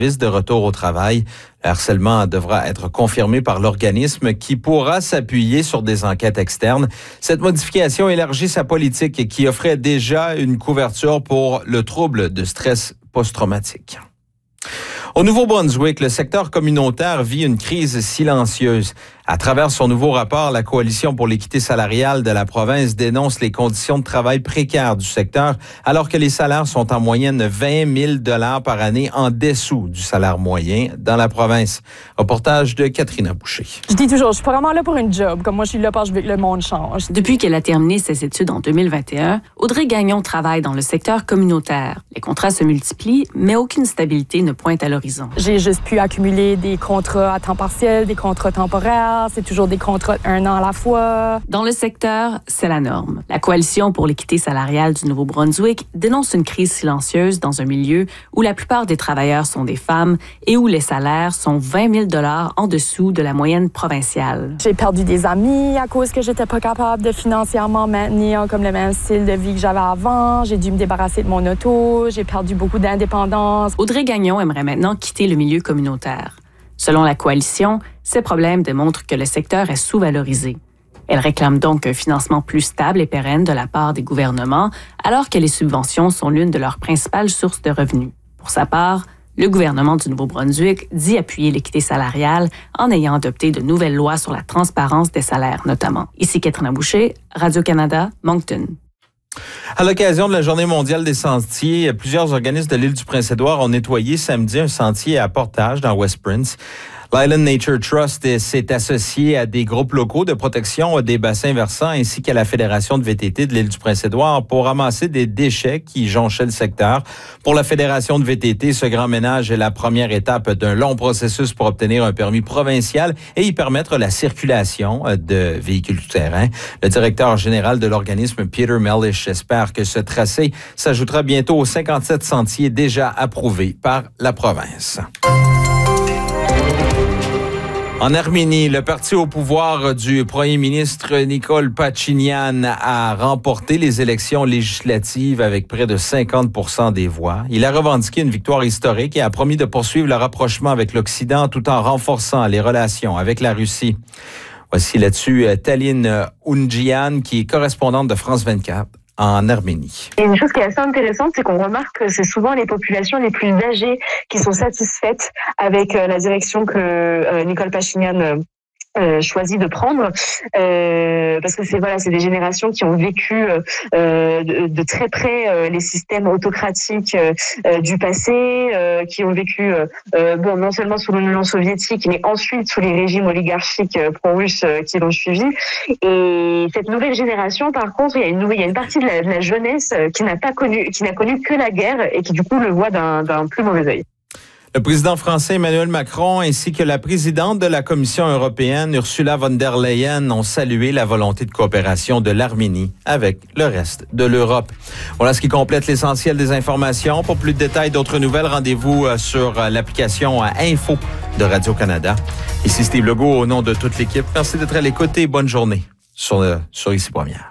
de retour au travail. Le harcèlement devra être confirmé par l'organisme qui pourra s'appuyer sur des enquêtes externes. Cette modification élargit sa politique qui offrait déjà une couverture pour le trouble de stress post-traumatique. Au Nouveau-Brunswick, le secteur communautaire vit une crise silencieuse. À travers son nouveau rapport, la Coalition pour l'équité salariale de la province dénonce les conditions de travail précaires du secteur, alors que les salaires sont en moyenne 20 000 $ par année en dessous du salaire moyen dans la province. Reportage de Catherine Boucher. Je dis toujours, je suis pas vraiment là pour une job. Comme moi, je suis là parce que je veux que le monde change. Depuis qu'elle a terminé ses études en 2021, Audrey Gagnon travaille dans le secteur communautaire. Les contrats se multiplient, mais aucune stabilité ne pointe à l'horizon. J'ai juste pu accumuler des contrats à temps partiel, des contrats temporaires. C'est toujours des contrats d'1 an à la fois. Dans le secteur, c'est la norme. La Coalition pour l'équité salariale du Nouveau-Brunswick dénonce une crise silencieuse dans un milieu où la plupart des travailleurs sont des femmes et où les salaires sont 20 000 $ en dessous de la moyenne provinciale. J'ai perdu des amis à cause que j'étais pas capable de financièrement maintenir comme le même style de vie que j'avais avant. J'ai dû me débarrasser de mon auto. J'ai perdu beaucoup d'indépendance. Audrey Gagnon aimerait maintenant quitter le milieu communautaire. Selon la Coalition, ces problèmes démontrent que le secteur est sous-valorisé. Elle réclame donc un financement plus stable et pérenne de la part des gouvernements, alors que les subventions sont l'une de leurs principales sources de revenus. Pour sa part, le gouvernement du Nouveau-Brunswick dit appuyer l'équité salariale en ayant adopté de nouvelles lois sur la transparence des salaires, notamment. Ici Catherine Boucher, Radio-Canada, Moncton. À l'occasion de la Journée mondiale des sentiers, plusieurs organismes de l'île du Prince-Édouard ont nettoyé samedi un sentier à Portage dans West Prince. L'Island Nature Trust s'est associé à des groupes locaux de protection des bassins versants ainsi qu'à la Fédération de VTT de l'île du Prince-Édouard pour ramasser des déchets qui jonchaient le secteur. Pour la Fédération de VTT, ce grand ménage est la première étape d'un long processus pour obtenir un permis provincial et y permettre la circulation de véhicules tout-terrain. Le directeur général de l'organisme, Peter Mellish, espère que ce tracé s'ajoutera bientôt aux 57 sentiers déjà approuvés par la province. En Arménie, le parti au pouvoir du premier ministre Nikol Pachinian a remporté les élections législatives avec près de 50% des voix. Il a revendiqué une victoire historique et a promis de poursuivre le rapprochement avec l'Occident tout en renforçant les relations avec la Russie. Voici là-dessus Taline Unjian, qui est correspondante de France 24. En Arménie. Et une chose qui est assez intéressante, c'est qu'on remarque que c'est souvent les populations les plus âgées qui sont satisfaites avec la direction que Nikol Pachinian choisi de prendre parce que c'est des générations qui ont vécu de très près les systèmes autocratiques du passé, qui ont vécu non seulement sous l'Union soviétique mais ensuite sous les régimes oligarchiques pro-russes qui l'ont suivi. Et cette nouvelle génération, par contre, il y a une partie de la jeunesse qui n'a connu que la guerre et qui du coup le voit d'un plus mauvais œil. Le président français Emmanuel Macron ainsi que la présidente de la Commission européenne, Ursula von der Leyen, ont salué la volonté de coopération de l'Arménie avec le reste de l'Europe. Voilà ce qui complète l'essentiel des informations. Pour plus de détails, d'autres nouvelles, rendez-vous sur l'application Info de Radio-Canada. Ici Steve Legault, au nom de toute l'équipe. Merci d'être à l'écoute et bonne journée sur Ici Première.